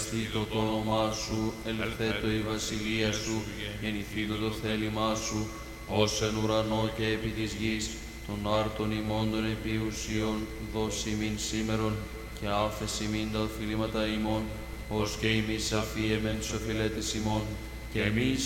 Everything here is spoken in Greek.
αγιαστήτω το όνομά σου, ελθέτω η βασιλεία σου, γεννηθήτω το θέλημά σου, ως εν ουρανό και επί της γης, των άρτων ημών των επιουσίων, δώσει μην σήμερον, και άφεση μην τα οφειλήματα ημών, ως και εμείς αφίεμεν σοφιλέτης ημών, και εμείς